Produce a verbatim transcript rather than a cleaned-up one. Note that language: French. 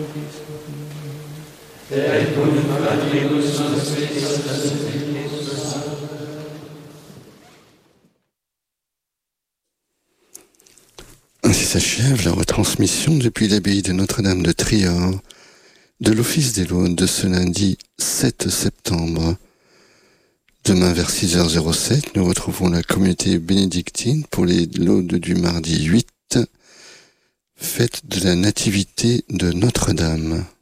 Ainsi s'achève la retransmission depuis l'abbaye de Notre-Dame de Trior de l'Office des Laudes de ce lundi sept septembre. Demain vers six heures sept, nous retrouvons la communauté bénédictine pour les Laudes du mardi huit, fête de la Nativité de Notre-Dame.